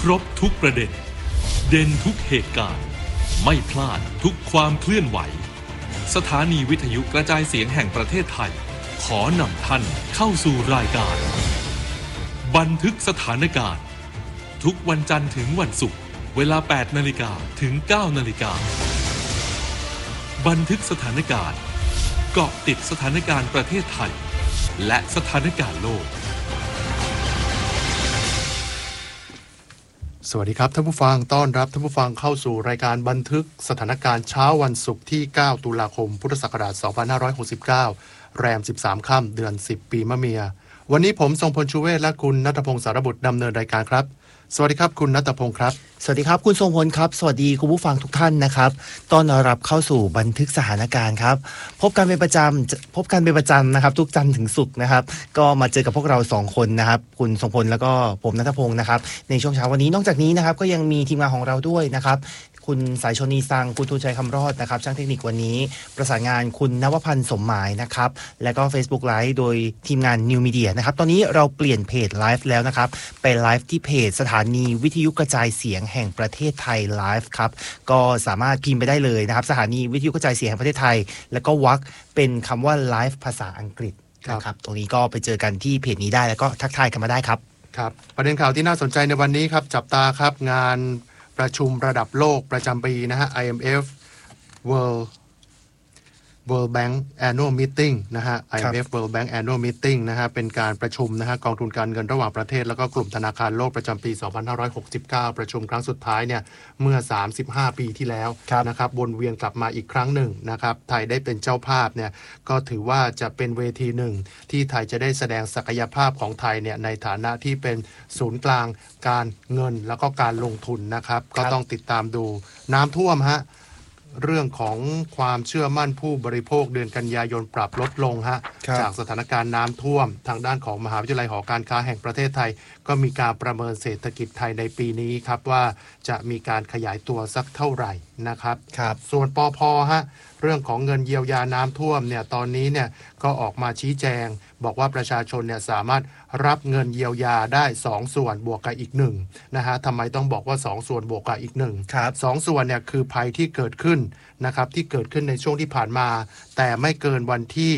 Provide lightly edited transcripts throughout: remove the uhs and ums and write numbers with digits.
รบทุกประเด็นเด่นทุกเหตุการณ์ไม่พลาดทุกความเคลื่อนไหวสถานีวิทยุกระจายเสียงแห่งประเทศไทยขอนำท่านเข้าสู่รายการบันทึกสถานการณ์ทุกวันจันทร์ถึงวันศุกร์เวลา 8 นาฬิกาถึง 9 นาฬิกาบันทึกสถานการณ์เกาะติดสถานการณ์ประเทศไทยและสถานการณ์โลกสวัสดีครับท่านผู้ฟังต้อนรับท่านผู้ฟังเข้าสู่รายการบันทึกสถานการณ์เช้าวันศุกร์ที่ 9 ตุลาคม พุทธศักราช 2569 แรม 13 ค่ำเดือน 10 ปีมะเมียวันนี้ผมทรงพลชูเวศและคุณณัฐพงศ์สารบุตรดำเนินรายการครับสวัสดีครับคุณณัฐพงศ์ครับสวัสดีครับคุณทรงพลครับสวัสดีคุณผู้ฟังทุกท่านนะครับต้อนรับเข้าสู่บันทึกสถานการณ์ครับพบกันเป็นประจำนะครับทุกจันทร์ถึงศุกร์นะครับก็มาเจอกับพวกเรา2คนนะครับคุณทรงพลแล้วก็ผมณัฐพงศ์นะครับในช่วงเช้าวันนี้นอกจากนี้นะครับก็ยังมีทีมงานของเราด้วยนะครับคุณสายชนีซังคุณทูชัยคำรอดนะครับช่างเทคนิควันนี้ประสานงานคุณนวพันธ์สมหมายนะครับและก็ Facebook Live โดยทีมงาน New Media นะครับตอนนี้เราเปลี่ยนเพจไลฟ์แล้วนะครับไปไลฟ์ที่เพจสถานีวิทยุกระจายเสียงแห่งประเทศไทยไลฟ์ครับก็สามารถพิมพ์ไปได้เลยนะครับสถานีวิทยุกระจายเสียงแห่งประเทศไทยแล้วก็วรรคเป็นคำว่าไลฟ์ภาษาอังกฤษนะครับตรงนี้ก็ไปเจอกันที่เพจนี้ได้แล้วก็ทักทายกันมาได้ครับครับประเด็นข่าวที่น่าสนใจในวันนี้ครับจับตาครับงานประชุมระดับโลกประจำปีนะฮะ IMF World Bank Annual Meeting นะฮะ IMF World Bank Annual Meeting นะฮะเป็นการประชุมนะฮะกองทุนการเงินระหว่างประเทศแล้วก็กลุ่มธนาคารโลกประจำปี 2569 ประชุมครั้งสุดท้ายเนี่ยเมื่อ35 ปีที่แล้วนะครับวนเวียนกลับมาอีกครั้งหนึ่งนะครับไทยได้เป็นเจ้าภาพเนี่ยก็ถือว่าจะเป็นเวทีหนึ่งที่ไทยจะได้แสดงศักยภาพของไทยเนี่ยในฐานะที่เป็นศูนย์กลางการเงินแล้วก็การลงทุนนะครับก็ต้องติดตามดูน้ำท่วมฮะเรื่องของความเชื่อมั่นผู้บริโภคเดือนกันยายนปรับลดลงฮะจากสถานการณ์น้ำท่วมทางด้านของมหาวิทยาลัยหอการค้าแห่งประเทศไทยก็มีการประเมินเศรษฐกิจไทยในปีนี้ครับว่าจะมีการขยายตัวสักเท่าไหร่นะครับส่วนปภ.ฮะเรื่องของเงินเยียวยาน้ำท่วมเนี่ยตอนนี้เนี่ยก็ออกมาชี้แจงบอกว่าประชาชนเนี่ยสามารถรับเงินเยียวยาได้2ส่วนบวกกับอีก1นะฮะทำไมต้องบอกว่า2ส่วนบวกกับอีก1ครับ2ส่วนเนี่ยคือภัยที่เกิดขึ้นนะครับที่เกิดขึ้นในช่วงที่ผ่านมาแต่ไม่เกินวันที่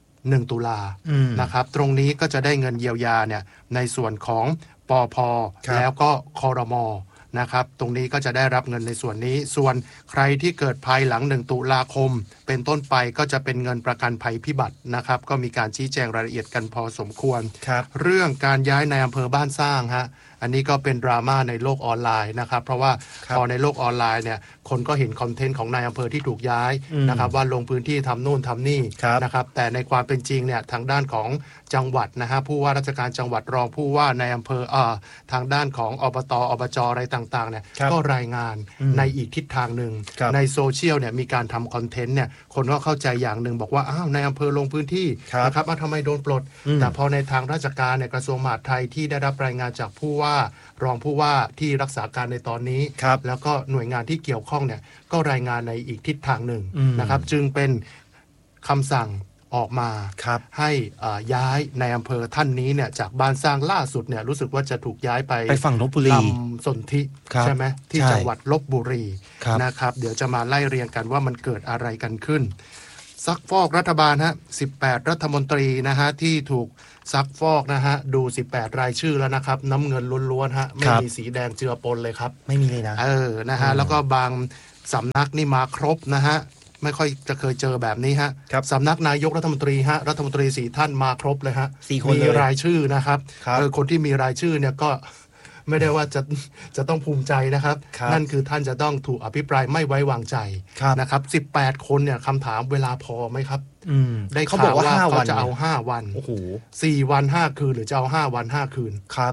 1 ตุลานะครับตรงนี้ก็จะได้เงินเยียวยาเนี่ยในส่วนของปภ.แล้วก็ครม.นะครับตรงนี้ก็จะได้รับเงินในส่วนนี้ส่วนใครที่เกิดภัยหลัง1 ตุลาคมเป็นต้นไปก็จะเป็นเงินประกันภัยพิบัตินะครับก็มีการชี้แจงรายละเอียดกันพอสมควรเรื่องการย้ายในอำเภอบ้านสร้างฮะอันนี้ก็เป็นดราม่าในโลกออนไลน์นะครับเพราะว่าพอในโลกออนไลน์เนี่ยคนก็เห็นคอนเทนต์ของนายอำเภอที่ถูกย้ายนะครับว่าลงพื้นที่ทำโน่นทำนี่นะครับแต่ในความเป็นจริงเนี่ยทางด้านของจังหวัดนะฮะผู้ว่าราชการจังหวัดรองผู้ว่าในอำเภอทางด้านของอบต.อบจ.อะไรต่างๆเนี่ยก็รายงานในอีกทิศทางหนึ่งในโซเชียลเนี่ยมีการทำคอนเทนต์เนี่ยคนก็เข้าใจอย่างหนึ่งบอกว่าอ้าวในอำเภอลงพื้นที่นะครับทำไมโดนปลดแต่พอในทางราชการเนี่ยกระทรวงมหาดไทยที่ได้รับรายงานจากผู้ว่ารองผู้ว่าที่รักษาการในตอนนี้แล้วก็หน่วยงานที่เกี่ยวข้องเนี่ยก็รายงานในอีกทิศทางหนึ่งนะครับจึงเป็นคำสั่งออกมาให้ย้ายในอำเภอท่านนี้เนี่ยจากบ้านสร้างล่าสุดเนี่ยรู้สึกว่าจะถูกย้ายไปฝั่งลพบุรีลำสนธิใช่ไหมที่จังหวัดลพบุรีนะครับเดี๋ยวจะมาไล่เรียงกันว่ามันเกิดอะไรกันขึ้นซักฟอกรัฐบาลฮะ18รัฐมนตรีนะฮะที่ถูกซักฟอกนะฮะดู18รายชื่อแล้วนะครับน้ำเงินล้วนๆฮะไม่มีสีแดงเจือปนเลยครับไม่มีเลยนะนะฮะแล้วก็บางสำนักนี่มาครบนะฮะไม่ค่อยจะเคยเจอแบบนี้ฮะสำนักนายกรัฐมนตรีฮะรัฐมนตรี4ท่านมาครบเลยฮะมีรายชื่อนะครับคนที่มีรายชื่อเนี่ยก็ไม่ได้ว่าจะต้องภูมิใจนะครับนั่นคือท่านจะต้องถูกอภิปรายไม่ไว้วางใจนะครับ18คนเนี่ยคำถามเวลาพอไหมครับได้ข่าวว่าเขาจะเอา5วันโอ้โห 4วัน5คืนหรือจะเอา5วัน5คืนครับ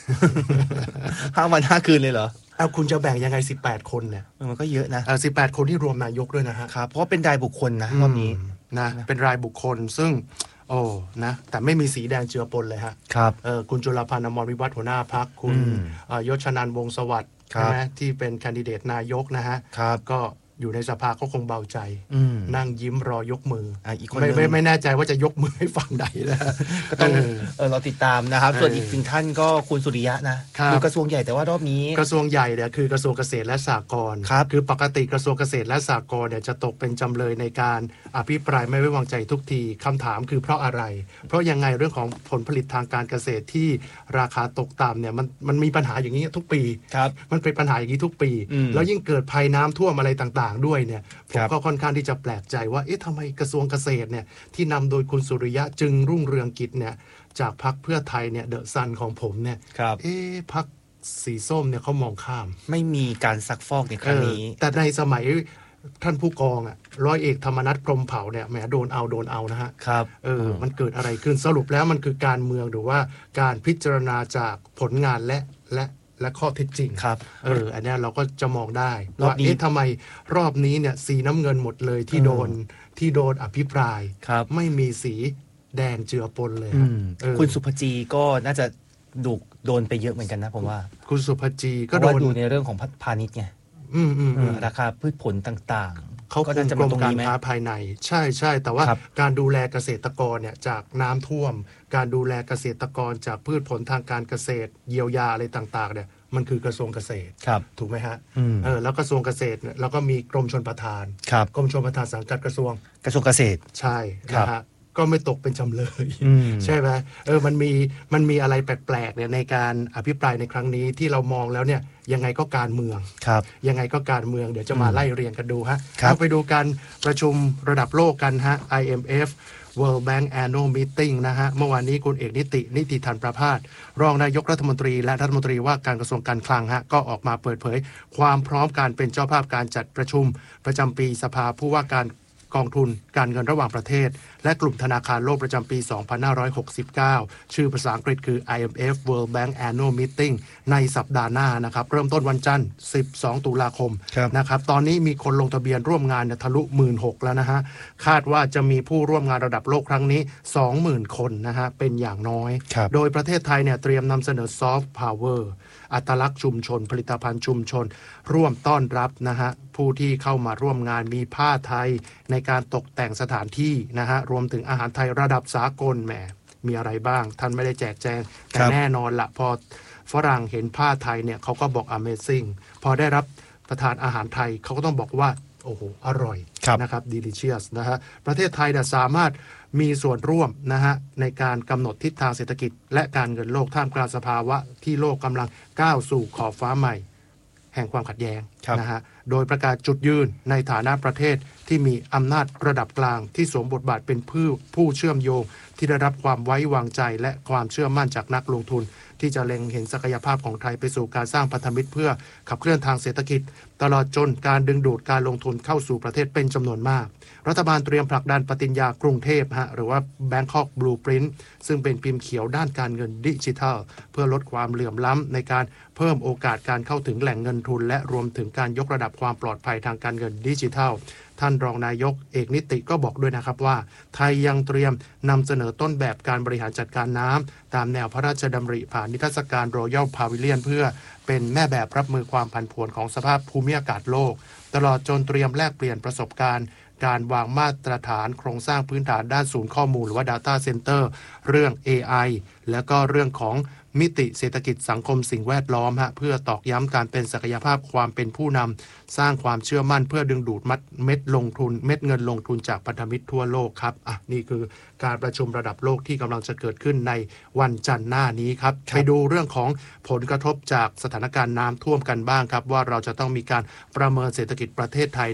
5วัน5คืนเลยเหรอเอาคุณจะแบ่งยังไง18คนเนี่ยมันก็เยอะนะ 18คนที่รวมนายกด้วยนะฮะครับเพราะเป็นรายบุคคลนะรอบนี้นะเป็นรายบุคคลซึ่งนะแต่ไม่มีสีแดงเจือปนเลยฮะครับคุณจุลพันธ์อมรวิวัฒน์หัวหน้าพรรคคุณยศชนันท์วงศ์สวัสดิ์ใช่ไหมที่เป็นแคนดิเดตนายกนะฮะก็อยู่ในสภาก็คงเบาใจนั่งยิ้มรอยกมืออีกคนไม่แน่ใจว่าจะยกมือให้ฝั่งใดนะก็ต้องเราติดตามนะครับส่วนอีกหนึ่งท่านก็คุณสุริยะนะคือกระทรวงใหญ่แต่ว่ารอบนี้กระทรวงใหญ่เนี่ยคือกระทรวงเกษตรและสหกรณ์คือปกติกระทรวงเกษตรและสหกรณ์เนี่ยจะตกเป็นจำเลยในการอภิปรายไม่ไว้วางใจทุกทีคำถามคือเพราะอะไรเพราะยังไงเรื่องของผลผลิตทางการเกษตรที่ราคาตกต่ำเนี่ยมันมีปัญหาอย่างนี้ทุกปีมันเป็นปัญหาอย่างนี้ทุกปีแล้วยิ่งเกิดภัยน้ำท่วมอะไรต่างๆด้วยเนี่ยผมก็ค่อนข้างที่จะแปลกใจว่าเอ๊ะทำไมกระทรวงเกษตรเนี่ยที่นำโดยคุณสุริยะจึงรุ่งเรืองกิจเนี่ยจากพรรคเพื่อไทยเนี่ยเดอะซันของผมเนี่ยเอ๊ะพรรคสีส้มเนี่ยเขามองข้ามไม่มีการซักฟอกในครั้งนี้แต่ในสมัยท่านผู้กองร้อยเอกธรรมนัสพรหมเผ่าเนี่ยแหมโดนเอานะฮะครับมันเกิดอะไรขึ้นสรุปแล้วมันคือการเมืองหรือว่าการพิจารณาจากผลงานและข้อเท็จจริงครับอันนี้เราก็จะมองได้ว่าทำไมรอบนี้เนี่ยสีน้ำเงินหมดเลยที่โดนอภิปรายไม่มีสีแดงเจือปนเลยคุณสุภจีก็น่าจะโดนไปเยอะเหมือนกันนะผมว่าคุณสุภจีก็โดนดูในเรื่องของพาณิชย์ไงราคาพืชผลต่างๆเขาคุมกรมการค้าภายในใช่แต่ว่าการดูแลเกษตรกรเนี่ยจากน้ำท่วมการดูแลเกษตรกรจากพืชผลทางการเกษตรเยียวยาอะไรต่างๆเนี่ยมันคือกระทรวงเกษตรถูกไหมฮะแล้วกระทรวงเกษตรเนี่ยแล้วก็มีกรมชลประทานกรมชลประทานสังกัดกระทรวงเกษตรใช่นะฮะก็ไม่ตกเป็นจำเลยใช่ไหมมันมีอะไรแปลกๆเนี่ยในการอภิปรายในครั้งนี้ที่เรามองแล้วเนี่ยยังไงก็การเมืองยังไงก็การเมืองเดี๋ยวจะมาไล่เรียงกันดูฮะเราไปดูการประชุมระดับโลกกันฮะ IMF World Bank Annual Meeting นะฮะเมื่อวานนี้คุณเอกนิติธันประภาสรองนายกรัฐมนตรีและรัฐมนตรีว่าการกระทรวงการคลังฮะก็ออกมาเปิดเผยความพร้อมการเป็นเจ้าภาพการจัดประชุมประจำปีสภาผู้ว่าการกองทุนการเงินระหว่างประเทศและกลุ่มธนาคารโลกประจำปี 2569 ชื่อภาษาอังกฤษคือ IMF World Bank Annual Meeting ในสัปดาห์หน้านะครับเริ่มต้นวันจันทร์12 ตุลาคมนะครับตอนนี้มีคนลงทะเบียนร่วมงานทะลุ 16,000 แล้วนะฮะคาดว่าจะมีผู้ร่วมงานระดับโลกครั้งนี้ 20,000 คนนะฮะเป็นอย่างน้อยโดยประเทศไทยเนี่ยเตรียมนำเสนอ Soft Power อัตลักษณ์ชุมชนผลิตภัณฑ์ชุมชนร่วมต้อนรับนะฮะผู้ที่เข้ามาร่วมงานมีผ้าไทยในการตกแต่งสถานที่นะฮะรวมถึงอาหารไทยระดับสากลแหมมีอะไรบ้างท่านไม่ได้แจกแจงแต่แน่นอนละพอฝรั่งเห็นผ้าไทยเนี่ยเขาก็บอก Amazing พอได้รับประทานอาหารไทยเขาก็ต้องบอกว่าโอ้โหอร่อยนะครับ delicious นะฮะประเทศไทยเนี่ยสามารถมีส่วนร่วมนะฮะในการกำหนดทิศทางเศรษฐกิจและการเงินโลกท่ามกลางสภาวะที่โลกกำลังก้าวสู่ขอบฟ้าใหม่แห่งความขัดแย้งนะฮะโดยประกาศจุดยืนในฐานะประเทศที่มีอำนาจระดับกลางที่สวมบทบาทเป็นผู้เชื่อมโยงที่ได้รับความไว้วางใจและความเชื่อมั่นจากนักลงทุนที่จะเล็งเห็นศักยภาพของไทยไปสู่การสร้างพันธมิตรเพื่อขับเคลื่อนทางเศรษฐกิจตลอดจนการดึงดูดการลงทุนเข้าสู่ประเทศเป็นจำนวนมากรัฐบาลเตรียมผลักดันปฏิญญากรุงเทพหรือว่า Bangkok Blueprint ซึ่งเป็นพิมพ์เขียวด้านการเงินดิจิทัลเพื่อลดความเหลื่อมล้ำในการเพิ่มโอกาสการเข้าถึงแหล่งเงินทุนและรวมถึงการยกระดับความปลอดภัยทางการเงินดิจิทัลท่านรองนายกเอกนิติก็บอกด้วยนะครับว่าไทยยังเตรียมนำเสนอต้นแบบการบริหารจัดการน้ำตามแนวพระราชดำริผ่านนิทรรศการ Royal Pavilion เพื่อเป็นแม่แบบรับมือความผันผวนของสภาพภูมิอากาศโลกตลอดจนเตรียมแลกเปลี่ยนประสบการณ์การวางมาตรฐานโครงสร้างพื้นฐานด้านศูนย์ข้อมูลหรือว่า Data Center เรื่อง AI แล้วก็เรื่องของมิติเศรษฐกิจสังคมสิ่งแวดล้อมเพื่อตอกย้ำการเป็นศักยภาพความเป็นผู้นำสร้างความเชื่อมั่นเพื่อดึงดูดเม็ดเงินลงทุนจากพันธมิตรทั่วโลกครับนี่คือการประชุมระดับโลกที่กำลังจะเกิดขึ้นในวันจันทร์หน้านี้ครับไปดูเรื่องของผลกระทบจากสถานการณ์น้ำท่วมกันบ้างครับว่าเราจะต้องมีการประเมินเศรษฐกิจประเทศไทย